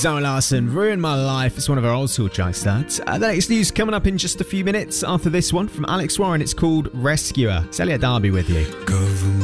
Zara Larsson, Ruin My Life. It's one of our old school tracks, that. The next news coming up in just a few minutes after this one from Alex Warren. It's called Rescuer. It's Elliot Darby with you. Cover